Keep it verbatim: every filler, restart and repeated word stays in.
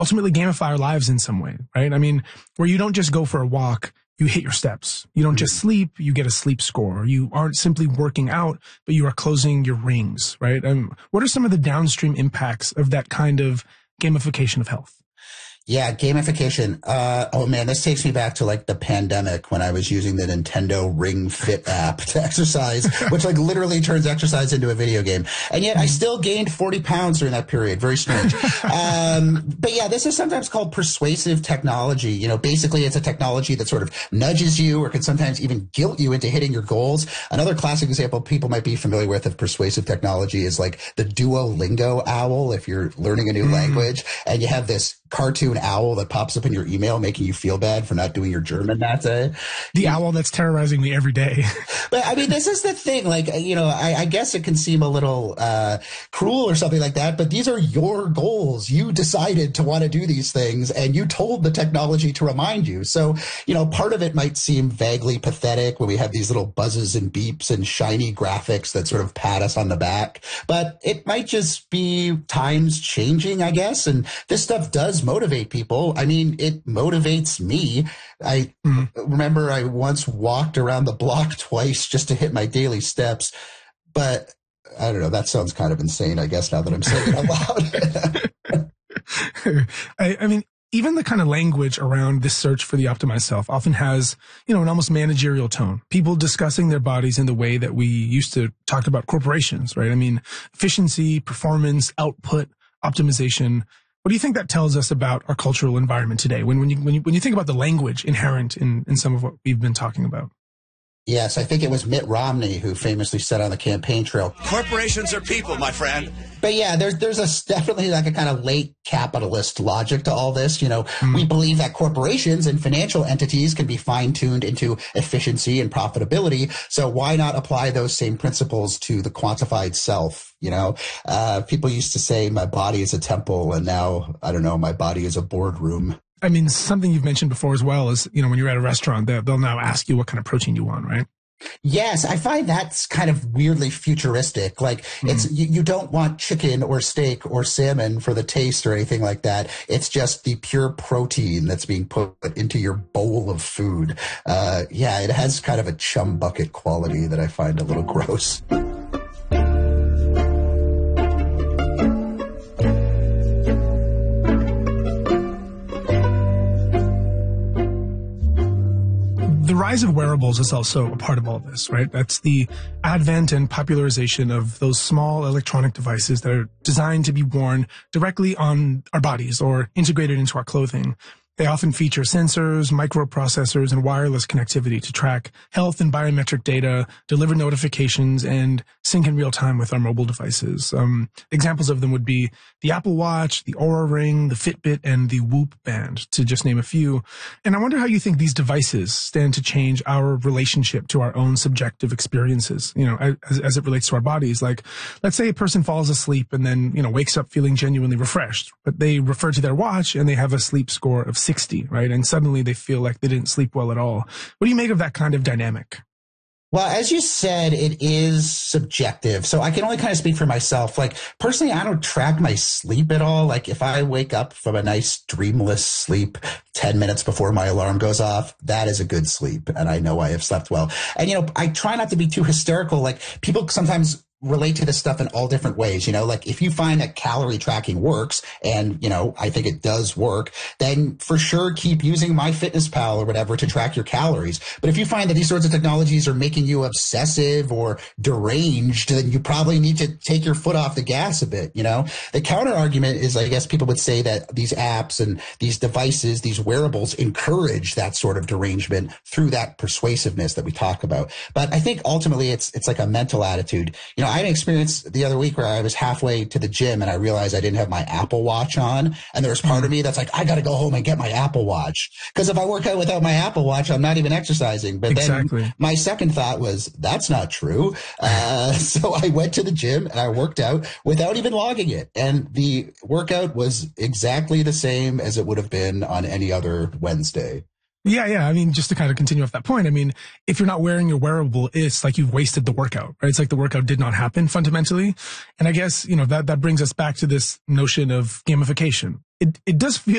ultimately gamify our lives in some way, right? I mean, where you don't just go for a walk, you hit your steps. You don't just sleep, you get a sleep score. You aren't simply working out, but you are closing your rings, right? Um, what are some of the downstream impacts of that kind of gamification of health? Yeah, gamification. Uh, oh man, this takes me back to like the pandemic when I was using the Nintendo Ring Fit app to exercise, which like literally turns exercise into a video game. And yet I still gained forty pounds during that period. Very strange. Um, but yeah, this is sometimes called persuasive technology. You know, basically it's a technology that sort of nudges you or can sometimes even guilt you into hitting your goals. Another classic example people might be familiar with of persuasive technology is like the Duolingo owl. If you're learning a new mm. language and you have this cartoon owl that pops up in your email making you feel bad for not doing your German that day. The owl that's terrorizing me every day. But I mean, this is the thing. Like, you know, I, I guess it can seem a little uh cruel or something like that, but these are your goals. You decided to want to do these things and you told the technology to remind you. So, you know, part of it might seem vaguely pathetic when we have these little buzzes and beeps and shiny graphics that sort of pat us on the back, but it might just be times changing, I guess. And this stuff does motivate people. I mean, it motivates me. I mm. remember I once walked around the block twice just to hit my daily steps, but I don't know. That sounds kind of insane, I guess, now that I'm saying it out loud. I, I mean, even the kind of language around this search for the optimized self often has, you know, an almost managerial tone. People discussing their bodies in the way that we used to talk about corporations, right? I mean, efficiency, performance, output, optimization. What do you think that tells us about our cultural environment today when, when, you, when, you, when you think about the language inherent in, in some of what we've been talking about? Yes, I think it was Mitt Romney who famously said on the campaign trail, corporations are people, my friend. But yeah, there's there's a definitely like a kind of late capitalist logic to all this. You know, mm. we believe that corporations and financial entities can be fine-tuned into efficiency and profitability. So why not apply those same principles to the quantified self? You know, uh, people used to say my body is a temple, and now, I don't know, my body is a boardroom. I mean, something you've mentioned before as well is, you know, when you're at a restaurant, they'll now ask you what kind of protein you want, right? Yes, I find that's kind of weirdly futuristic. Like mm-hmm. it's, you, you don't want chicken or steak or salmon for the taste or anything like that. It's just the pure protein that's being put into your bowl of food. Uh, yeah, it has kind of a chum bucket quality that I find a little gross. The rise of wearables is also a part of all this, right? That's the advent and popularization of those small electronic devices that are designed to be worn directly on our bodies or integrated into our clothing. They often feature sensors, microprocessors, and wireless connectivity to track health and biometric data, deliver notifications, and sync in real time with our mobile devices. Um, examples of them would be the Apple Watch, the Oura Ring, the Fitbit, and the Whoop Band, to just name a few. And I wonder how you think these devices stand to change our relationship to our own subjective experiences, you know, as, as it relates to our bodies. Like, let's say a person falls asleep and then, you know, wakes up feeling genuinely refreshed, but they refer to their watch and they have a sleep score of sixty, right? And suddenly they feel like they didn't sleep well at all. What do you make of that kind of dynamic? Well, as you said, it is subjective. So I can only kind of speak for myself. Like, personally, I don't track my sleep at all. Like, if I wake up from a nice dreamless sleep ten minutes before my alarm goes off, that is a good sleep. And I know I have slept well. And, you know, I try not to be too hysterical. Like, people sometimes relate to this stuff in all different ways. You know, like if you find that calorie tracking works, and, you know, I think it does work, then for sure keep using MyFitnessPal or whatever to track your calories. But if you find that these sorts of technologies are making you obsessive or deranged, then you probably need to take your foot off the gas a bit. You know, the counter argument is, I guess people would say that these apps and these devices, these wearables encourage that sort of derangement through that persuasiveness that we talk about. But I think ultimately it's, it's like a mental attitude. You know, I had an experience the other week where I was halfway to the gym and I realized I didn't have my Apple Watch on. And there was part of me that's like, I got to go home and get my Apple Watch. Because if I work out without my Apple Watch, I'm not even exercising. But exactly. Then my second thought was, that's not true. Uh, so I went to the gym and I worked out without even logging it. And the workout was exactly the same as it would have been on any other Wednesday. Yeah, yeah. I mean, just to kind of continue off that point, I mean, if you're not wearing your wearable, it's like you've wasted the workout, right? It's like the workout did not happen fundamentally. And I guess, you know, that, that brings us back to this notion of gamification. It, it does feel